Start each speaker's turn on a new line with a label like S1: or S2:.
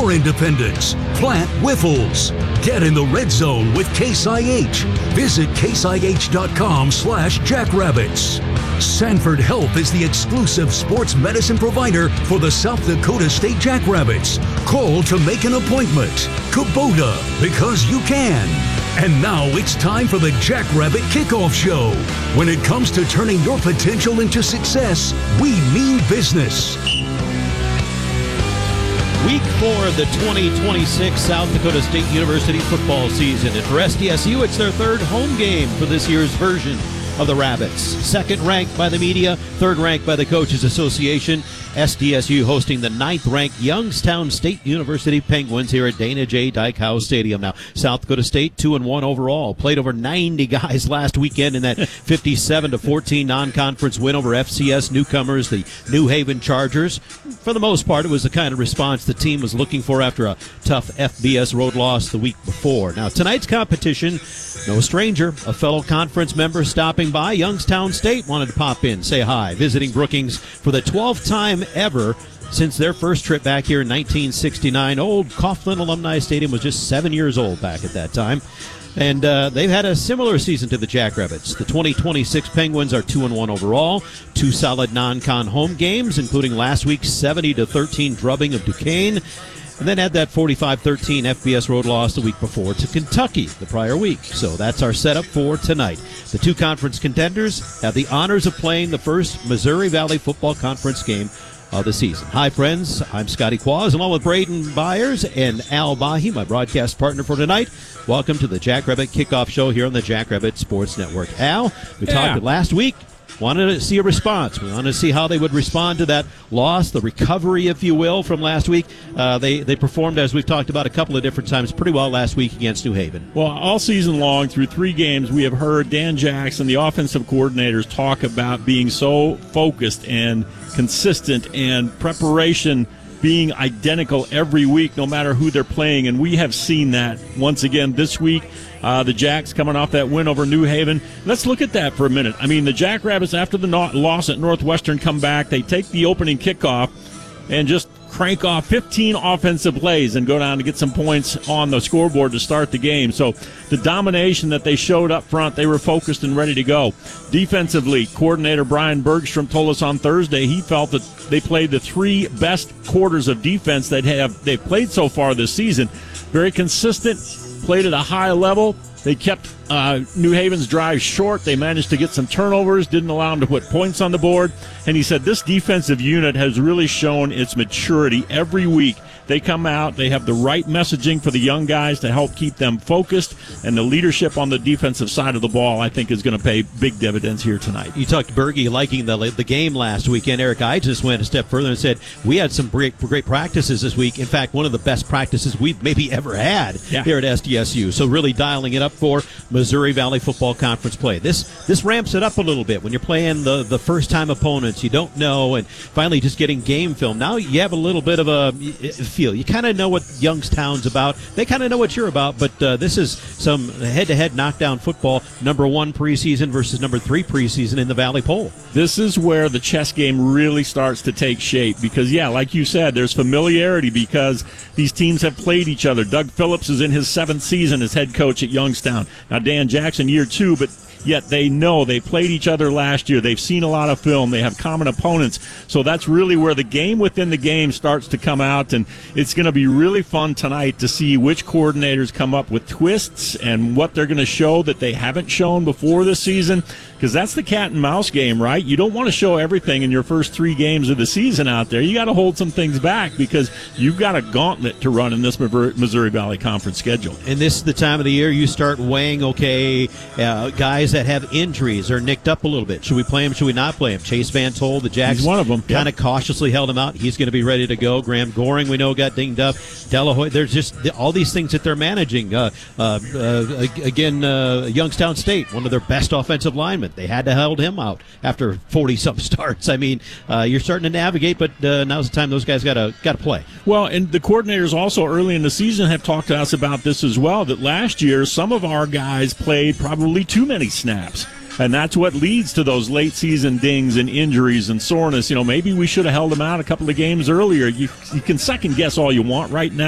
S1: your independence. Plant Wiffles. Get in the red zone with Case IH. Visit caseih.com/jackrabbits. Sanford Health is the exclusive sports medicine provider for the South Dakota State Jackrabbits. Call to make an appointment. Kubota, because you can. And now it's time for the Jackrabbit Kickoff Show. When it comes to turning your potential into success, we mean business.
S2: Week 4 of the 2026 South Dakota State University football season. And for SDSU, it's their third home game for this year's version of the Rabbits. Second ranked by the media, third ranked by the Coaches Association. SDSU hosting the 9th-ranked Youngstown State University Penguins here at Dana J. Dykehouse Stadium. Now, South Dakota State 2-1 overall. Played over 90 guys last weekend in that 57-14 non-conference win over FCS newcomers, the New Haven Chargers. For the most part, it was the kind of response the team was looking for after a tough FBS road loss the week before. Now, tonight's competition, no stranger, a fellow conference member stopping by. Youngstown State wanted to pop in, say hi, visiting Brookings for the 12th time ever since their first trip back here in 1969. Old Coughlin Alumni Stadium was just 7 years old back at that time. And they've had a similar season to the Jackrabbits. The 2026 Penguins are 2-1 overall. 2 solid non-con home games, including last week's 70-13 drubbing of Duquesne. And then had that 45-13 FBS road loss the week before to Kentucky the prior week. So that's our setup for tonight. The 2 conference contenders have the honors of playing the first Missouri Valley Football Conference game of the season. Hi, friends. I'm Scotty Quaz, along with Braden Byers and Al Bahi, my broadcast partner for tonight. Welcome to the Jackrabbit Kickoff Show here on the Jackrabbit Sports Network. Al, we talked last week. Wanted to see a response. We wanted to see how they would respond to that loss, the recovery, if you will, from last week. They performed, as we've talked about a couple of different times, pretty well last week against New Haven.
S3: Well, all season long, through 3 games, we have heard Dan Jackson, the offensive coordinators, talk about being so focused and consistent and preparation being identical every week, no matter who they're playing. And we have seen that once again this week. The Jacks coming off that win over New Haven. Let's look at that for a minute. I mean, the Jackrabbits, after the loss at Northwestern, come back. They take the opening kickoff and just crank off 15 offensive plays and go down to get some points on the scoreboard to start the game. So the domination that they showed up front, they were focused and ready to go. Defensively, coordinator Brian Bergstrom told us on Thursday he felt that they played the 3 best quarters of defense they've played so far this season. Very consistent, played at a high level. They kept New Haven's drive short. They managed to get some turnovers, didn't allow them to put points on the board. And he said this defensive unit has really shown its maturity every week. They come out, they have the right messaging for the young guys to help keep them focused, and the leadership on the defensive side of the ball, I think, is going to pay big dividends here tonight.
S2: You talked to Bergie liking the game last weekend. Eric I just went a step further and said, we had some great practices this week. In fact, one of the best practices we've maybe ever had here at SDSU. So really dialing it up for Missouri Valley Football Conference play. This ramps it up a little bit when you're playing the first-time opponents. You don't know, and finally just getting game film. Now you have a little bit of a feel. You kind of know what Youngstown's about. They kind of know what you're about, but this is some head-to-head knockdown football, number 1 preseason versus number 3 preseason in the Valley Poll.
S3: This is where the chess game really starts to take shape because, like you said, there's familiarity because these teams have played each other. Doug Phillips is in his 7th season as head coach at Youngstown. Now, Dan Jackson, year 2, but yet they know they played each other last year. They've seen a lot of film. They have common opponents. So that's really where the game within the game starts to come out, and it's going to be really fun tonight to see which coordinators come up with twists and what they're going to show that they haven't shown before this season, because that's the cat and mouse game, right? You don't want to show everything in your first 3 games of the season out there. You got to hold some things back because you've got a gauntlet to run in this Missouri Valley Conference schedule.
S2: And this is the time of the year you start weighing, guys that have injuries or nicked up a little bit. Should we play him? Should we not play him? Chase Van Tol, the Jacks,
S3: he's one of them.
S2: Kind of cautiously held him out. He's going to be ready to go. Graham Goring, we know, got dinged up. Delahoy, there's just all these things that they're managing. Youngstown State, one of their best offensive linemen. They had to hold him out after 40-some starts. I mean, you're starting to navigate, but now's the time those guys got to play.
S3: Well, and the coordinators also early in the season have talked to us about this as well, that last year some of our guys played probably too many snaps. And that's what leads to those late season dings and injuries and soreness. Maybe we should have held them out a couple of games earlier. You can second guess all you want right now.